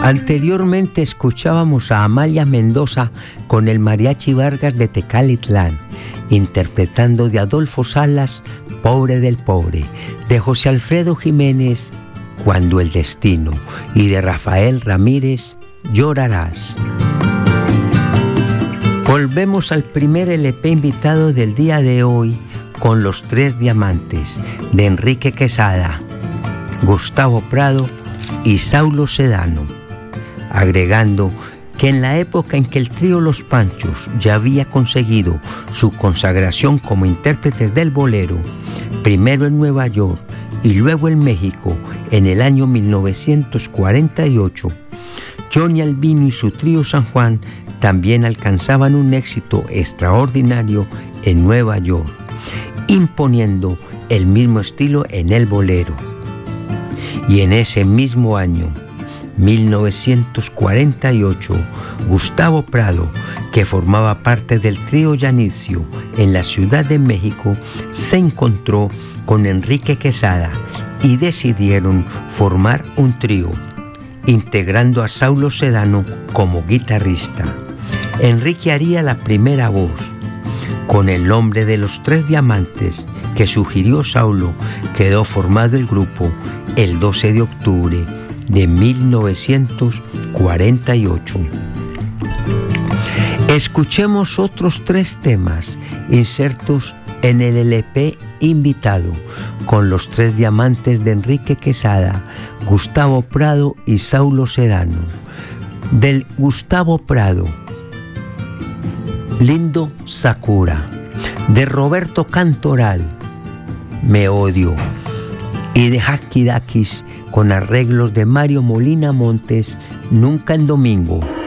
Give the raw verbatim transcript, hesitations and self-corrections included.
Anteriormente escuchábamos a Amalia Mendoza con el Mariachi Vargas de Tecalitlán, interpretando de Adolfo Salas, Pobre del Pobre, de José Alfredo Jiménez, Cuando el Destino, y de Rafael Ramírez, Llorarás. Volvemos al primer L P invitado del día de hoy con Los Tres Diamantes, de Enrique Quesada, Gustavo Prado y Saulo Sedano, agregando que en la época en que el trío Los Panchos ya había conseguido su consagración como intérpretes del bolero, primero en Nueva York y luego en México en el año mil novecientos cuarenta y ocho, Johnny Albino y su trío San Juan también alcanzaban un éxito extraordinario en Nueva York, imponiendo el mismo estilo en el bolero. Y en ese mismo año, mil novecientos cuarenta y ocho, Gustavo Prado, que formaba parte del trío Janicio en la Ciudad de México, se encontró con Enrique Quesada y decidieron formar un trío, integrando a Saulo Sedano como guitarrista. Enrique haría la primera voz. Con el nombre de Los Tres Diamantes que sugirió Saulo, quedó formado el grupo el doce de octubre de mil novecientos cuarenta y ocho. Escuchemos otros tres temas insertos en el L P invitado con Los Tres Diamantes de Enrique Quesada, Gustavo Prado y Saulo Sedano. Del Gustavo Prado, Lindo Sakura. De Roberto Cantoral, Me Odio. Y de Hakidakis, con arreglos de Mario Molina Montes, Nunca en Domingo.